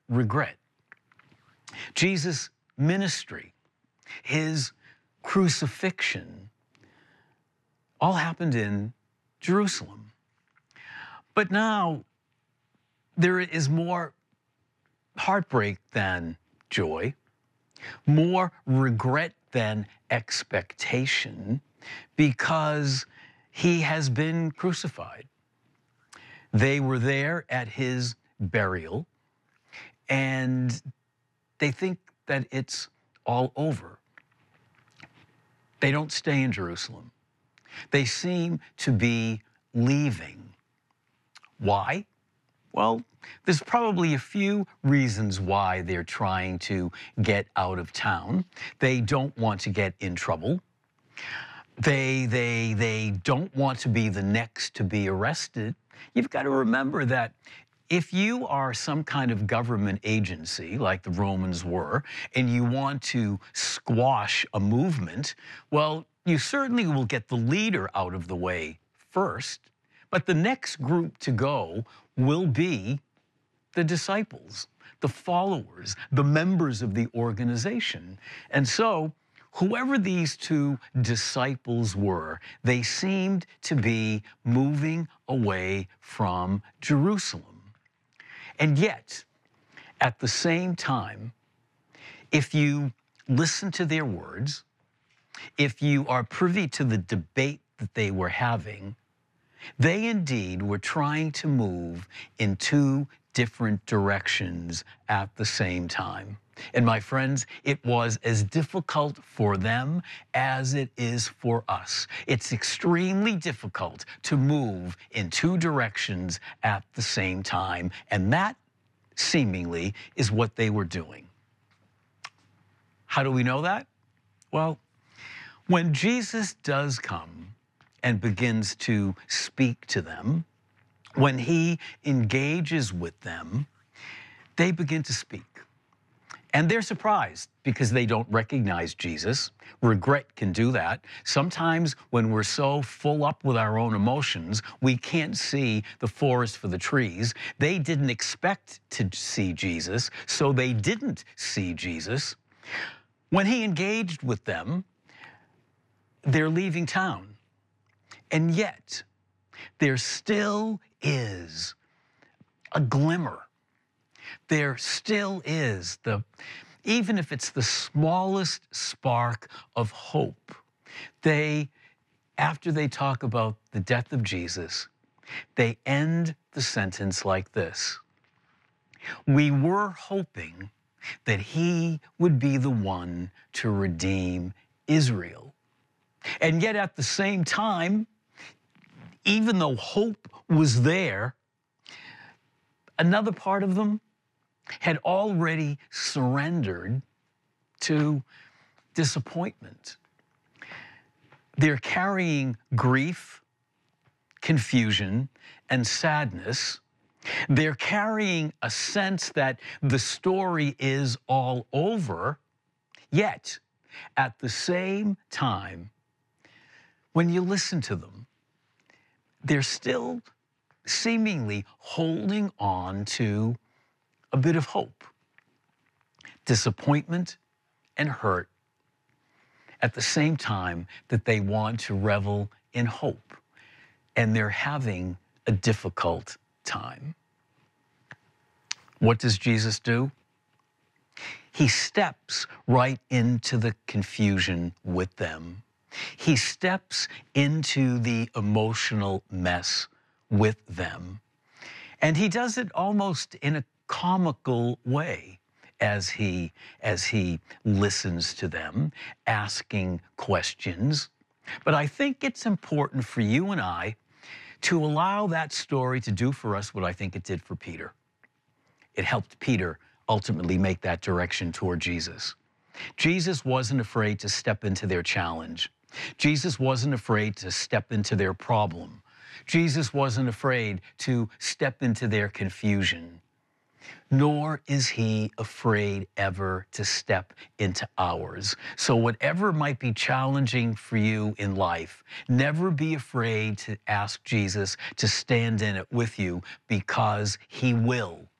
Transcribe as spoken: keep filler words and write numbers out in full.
regret. Jesus' ministry, his crucifixion, all happened in Jerusalem. But now there is more heartbreak than joy, more regret than expectation, because he has been crucified. They were there at his burial, and they think that it's all over. They don't stay in Jerusalem. They seem to be leaving. Why? Well, there's probably a few reasons why they're trying to get out of town. They don't want to get in trouble. They, they, they don't want to be the next to be arrested. You've got to remember that if you are some kind of government agency, like the Romans were, and you want to squash a movement, well, you certainly will get the leader out of the way first, but the next group to go will be the disciples, the followers, the members of the organization. And so, whoever these two disciples were, they seemed to be moving away from Jerusalem. And yet, at the same time, if you listen to their words, if you are privy to the debate that they were having, they indeed were trying to move in two different directions at the same time. And my friends, it was as difficult for them as it is for us. It's extremely difficult to move in two directions at the same time, and that seemingly is what they were doing. How do we know that? Well, when Jesus does come and begins to speak to them, when he engages with them, they begin to speak. And they're surprised because they don't recognize Jesus. Regret can do that. Sometimes when we're so full up with our own emotions, we can't see the forest for the trees. They didn't expect to see Jesus, so they didn't see Jesus. When he engaged with them, they're leaving town. And yet, there still is a glimmer. There still is, the, even if it's the smallest spark of hope. They, after they talk about the death of Jesus, they end the sentence like this: we were hoping that he would be the one to redeem Israel. And yet at the same time, even though hope was there, another part of them had already surrendered to disappointment. They're carrying grief, confusion, and sadness. They're carrying a sense that the story is all over, yet at the same time, when you listen to them, they're still seemingly holding on to a bit of hope, disappointment, and hurt, at the same time that they want to revel in hope, and they're having a difficult time. What does Jesus do? He steps right into the confusion with them. He steps into the emotional mess with them. And he does it almost in a comical way as he, as he listens to them, asking questions. But I think it's important for you and I to allow that story to do for us what I think it did for Peter. It helped Peter ultimately make that direction toward Jesus. Jesus wasn't afraid to step into their challenge. Jesus wasn't afraid to step into their problem. Jesus wasn't afraid to step into their confusion. Nor is he afraid ever to step into ours. So whatever might be challenging for you in life, never be afraid to ask Jesus to stand in it with you, because he will.